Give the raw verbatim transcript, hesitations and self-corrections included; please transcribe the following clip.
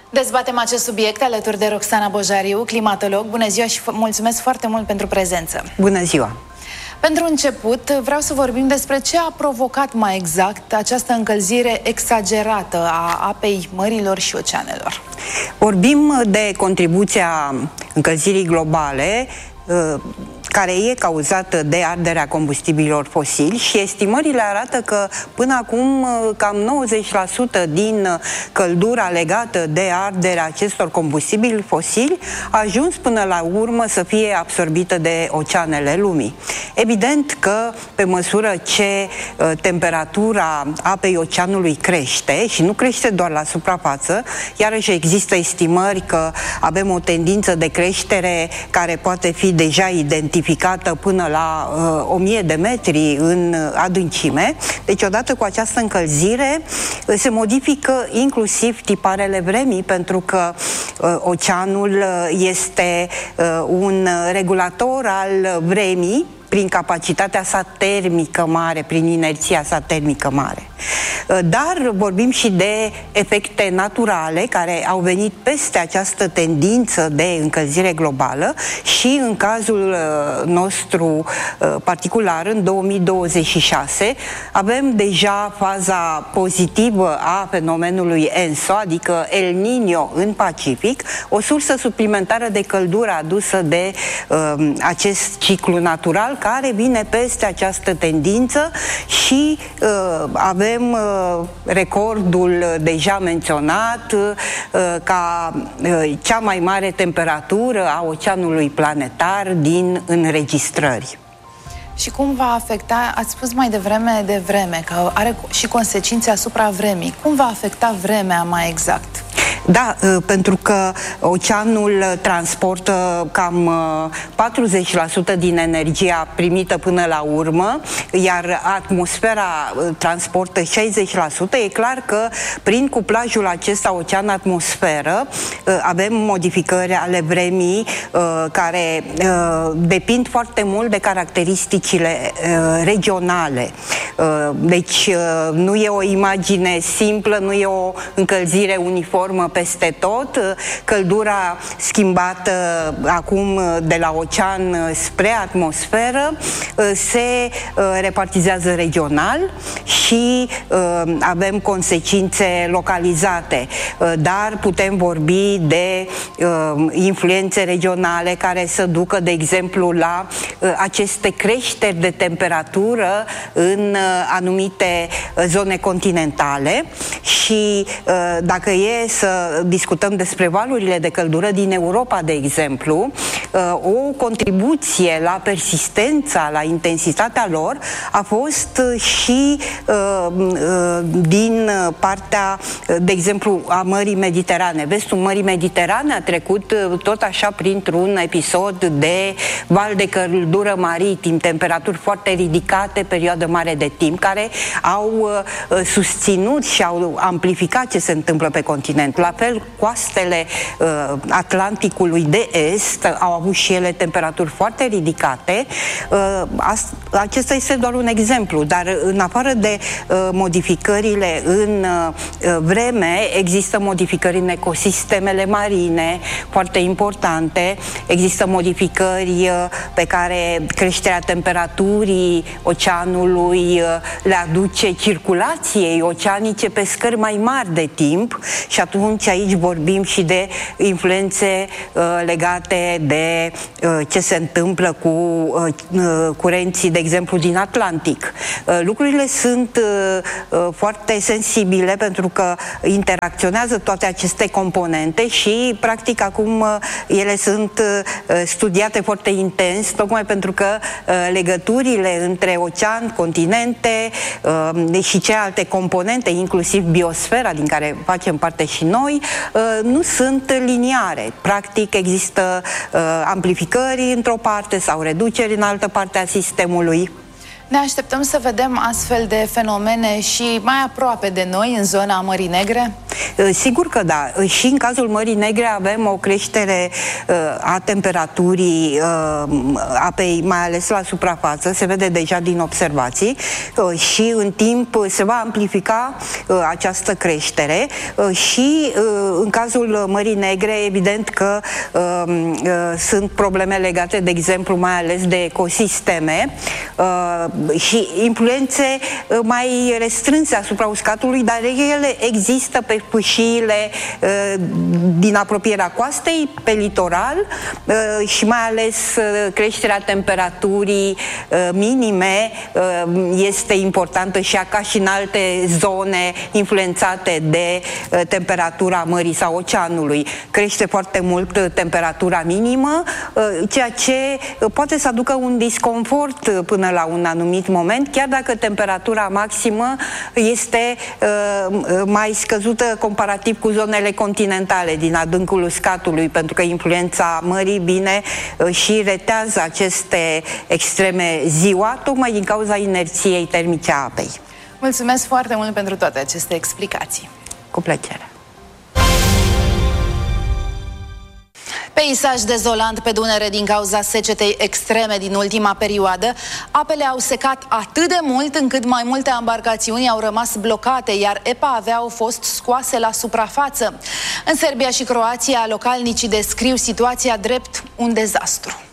Dezbatem acest subiect alături de Roxana Bojariu, climatolog. Bună ziua și mulțumesc foarte mult pentru prezență. Bună ziua! Pentru început, vreau să vorbim despre ce a provocat mai exact această încălzire exagerată a apei mărilor și oceanelor. Vorbim de contribuția încălzirii globale care e cauzată de arderea combustibililor fosili și estimările arată că până acum cam nouăzeci la sută din căldura legată de arderea acestor combustibili fosili a ajuns până la urmă să fie absorbită de oceanele lumii. Evident că pe măsură ce temperatura apei oceanului crește, și nu crește doar la suprafață, iarăși există estimări că avem o tendință de creștere care poate fi deja identificată până la uh, o mie de metri în adâncime. Deci odată cu această încălzire se modifică inclusiv tiparele vremii, pentru că uh, oceanul este uh, un regulator al vremii prin capacitatea sa termică mare, prin inerția sa termică mare. Dar vorbim și de efecte naturale care au venit peste această tendință de încălzire globală și în cazul nostru particular, în două mii douăzeci și șase, avem deja faza pozitivă a fenomenului ENSO, adică El Niño în Pacific, o sursă suplimentară de căldură adusă de uh, acest ciclu natural care vine peste această tendință și uh, avem uh, recordul deja menționat uh, ca uh, cea mai mare temperatură a oceanului planetar din înregistrări. Și cum va afecta, ați spus mai devreme de vreme, că are și consecințe asupra vremii. Cum va afecta vremea mai exact? Da, pentru că oceanul transportă cam patruzeci la sută din energia primită până la urmă, iar atmosfera transportă șaizeci la sută. E clar că prin cuplajul acesta ocean-atmosferă avem modificări ale vremii care depind foarte mult de caracteristicile regionale. Deci nu e o imagine simplă, nu e o încălzire uniformă peste tot. Căldura schimbată acum de la ocean spre atmosferă se repartizează regional și avem consecințe localizate, dar putem vorbi de influențe regionale care să ducă, de exemplu, la aceste creșteri de temperatură în anumite zone continentale și dacă e să discutăm despre valurile de căldură din Europa, de exemplu, o contribuție la persistența, la intensitatea lor a fost și din partea, de exemplu, a Mării Mediterane. Vestul Mării Mediterane a trecut tot așa printr-un episod de val de căldură maritim, temperaturi foarte ridicate, perioadă mare de timp, care au susținut și au amplificat ce se întâmplă pe continent. La fel, coastele uh, Atlanticului de Est au avut și ele temperaturi foarte ridicate. Uh, acesta este doar un exemplu, dar în afară de uh, modificările în uh, vreme, există modificări în ecosistemele marine foarte importante, există modificări uh, pe care creșterea temperaturii oceanului uh, le aduce circulației oceanice pe scări mai mari de timp și atunci aici vorbim și de influențe uh, legate de uh, ce se întâmplă cu uh, curenții, de exemplu, din Atlantic. Uh, lucrurile sunt uh, foarte sensibile pentru că interacționează toate aceste componente și, practic, acum uh, ele sunt uh, studiate foarte intens, tocmai pentru că uh, legăturile între ocean, continente uh, și celelalte componente, inclusiv biosfera din care facem parte și noi, nu sunt liniare. Practic există amplificări într-o parte sau reduceri în altă parte a sistemului. Ne așteptăm să vedem astfel de fenomene și mai aproape de noi, în zona Mării Negre? Sigur că da. Și în cazul Mării Negre avem o creștere a temperaturii apei, mai ales la suprafață, se vede deja din observații și în timp se va amplifica această creștere și în cazul Mării Negre evident că sunt probleme legate, de exemplu, mai ales de ecosisteme și influențe mai restrânse asupra uscatului, dar ele există pe fâșiile din apropierea coastei, pe litoral și mai ales creșterea temperaturii minime este importantă și ea, ca și în alte zone influențate de temperatura mării sau oceanului. Crește foarte mult temperatura minimă, ceea ce poate să aducă un disconfort până la un anumit moment, chiar dacă temperatura maximă este mai scăzută comparativ cu zonele continentale din adâncul uscatului, pentru că influența mării vine și retează aceste extreme ziua, tocmai din cauza inerției termice a apei. Mulțumesc foarte mult pentru toate aceste explicații. Cu plăcere. Peisaj dezolant pe Dunăre din cauza secetei extreme din ultima perioadă. Apele au secat atât de mult încât mai multe embarcațiuni au rămas blocate, iar epave au fost scoase la suprafață. În Serbia și Croația, localnicii descriu situația drept un dezastru.